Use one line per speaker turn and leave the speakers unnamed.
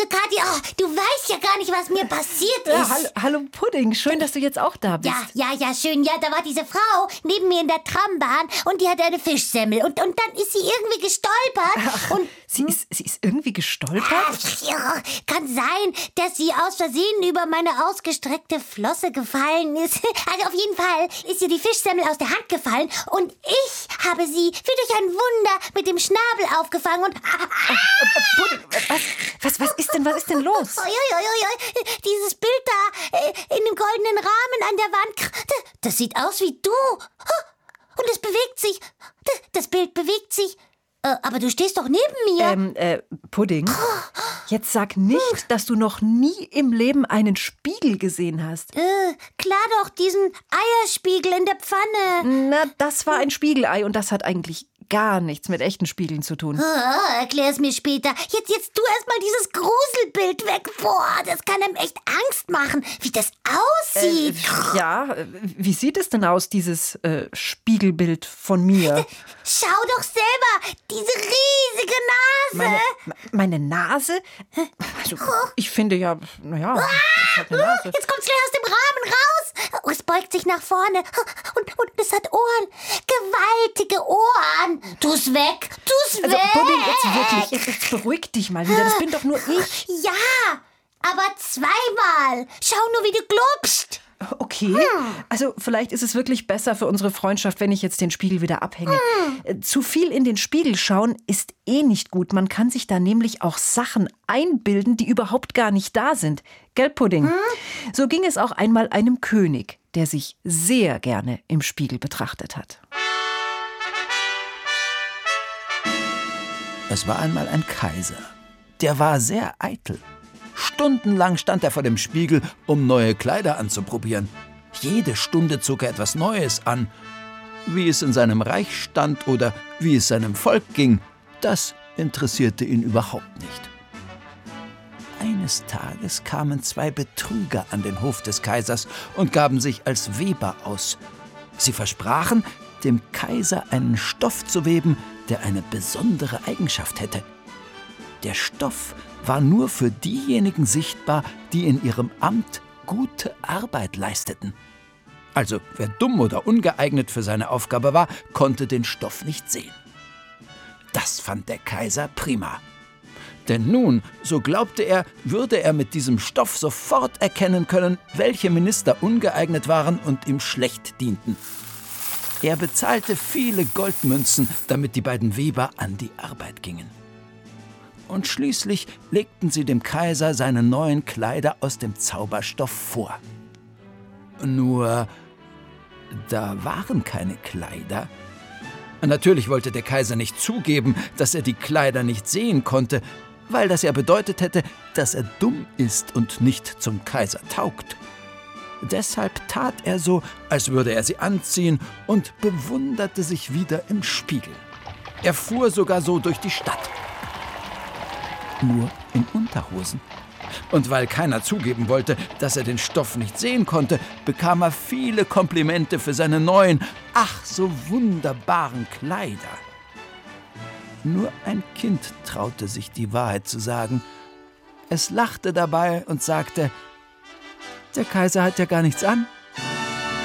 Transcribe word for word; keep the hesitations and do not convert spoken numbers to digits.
Also Kathi, oh, du weißt ja gar nicht, was mir passiert ist.
Ja, hallo, hallo Pudding, schön, dass du jetzt auch da bist.
Ja, ja, ja, schön. Ja, da war diese Frau neben mir in der Trambahn und die hatte eine Fischsemmel. Und, und dann ist sie irgendwie gestolpert.
Ach,
und
sie, ist, sie ist irgendwie gestolpert?
Ach, ja, kann sein, dass sie aus Versehen über meine ausgestreckte Flosse gefallen ist. Also auf jeden Fall ist ihr die Fischsemmel aus der Hand gefallen und ich habe sie wie durch ein Wunder mit dem Schnabel aufgefangen und... Ah, ah,
Pudding, was, was, was ist denn, was ist denn los?
Oi, oi, oi, oi. Dieses Bild da äh, in dem goldenen Rahmen an der Wand, das, das sieht aus wie du. Und es bewegt sich. Das, das Bild bewegt sich. Äh, aber du stehst doch neben mir.
Ähm, äh, Pudding, jetzt sag nicht, dass du noch nie im Leben einen Spiegel gesehen hast.
Äh, klar doch, diesen Eierspiegel in der Pfanne.
Na, das war ein Spiegelei und das hat eigentlich gar nichts mit echten Spiegeln zu tun.
Oh, erklär es mir später. Jetzt, jetzt tu erst mal dieses Gruselbild weg. Boah, das kann einem echt Angst machen, wie das aussieht.
Äh, ja, wie sieht es denn aus, dieses äh, Spiegelbild von mir?
Schau doch selber, diese riesige Nase.
Meine, meine Nase? Also, ich finde ja, naja, ich hab eine Nase.
Jetzt kommt's gleich aus dem Rahmen raus. Oh, es beugt sich nach vorne. Und, und es hat Ohren. Gewaltige Ohren. Tu's weg. Tu's
Also,
weg.
Pudding, jetzt wirklich, jetzt, jetzt beruhig dich mal wieder. Das bin doch nur ich.
Ja, aber zweimal. Schau nur, wie du glubst.
Okay, also vielleicht ist es wirklich besser für unsere Freundschaft, wenn ich jetzt den Spiegel wieder abhänge. Hm. Zu viel in den Spiegel schauen ist eh nicht gut. Man kann sich da nämlich auch Sachen einbilden, die überhaupt gar nicht da sind. Gell, Pudding? Hm? So ging es auch einmal einem König, der sich sehr gerne im Spiegel betrachtet hat.
Es war einmal ein Kaiser. Der war sehr eitel. Stundenlang stand er vor dem Spiegel, um neue Kleider anzuprobieren. Jede Stunde zog er etwas Neues an. Wie es in seinem Reich stand oder wie es seinem Volk ging, das interessierte ihn überhaupt nicht. Eines Tages kamen zwei Betrüger an den Hof des Kaisers und gaben sich als Weber aus. Sie versprachen, dem Kaiser einen Stoff zu weben, der eine besondere Eigenschaft hätte. Der Stoff war nur für diejenigen sichtbar, die in ihrem Amt gute Arbeit leisteten. Also wer dumm oder ungeeignet für seine Aufgabe war, konnte den Stoff nicht sehen. Das fand der Kaiser prima. Denn nun, so glaubte er, würde er mit diesem Stoff sofort erkennen können, welche Minister ungeeignet waren und ihm schlecht dienten. Er bezahlte viele Goldmünzen, damit die beiden Weber an die Arbeit gingen. Und schließlich legten sie dem Kaiser seine neuen Kleider aus dem Zauberstoff vor. Nur, da waren keine Kleider. Natürlich wollte der Kaiser nicht zugeben, dass er die Kleider nicht sehen konnte, weil das ja bedeutet hätte, dass er dumm ist und nicht zum Kaiser taugt. Deshalb tat er so, als würde er sie anziehen und bewunderte sich wieder im Spiegel. Er fuhr sogar so durch die Stadt. Nur in Unterhosen. Und weil keiner zugeben wollte, dass er den Stoff nicht sehen konnte, bekam er viele Komplimente für seine neuen, ach so wunderbaren Kleider. Nur ein Kind traute sich, die Wahrheit zu sagen. Es lachte dabei und sagte, der Kaiser hat ja gar nichts an.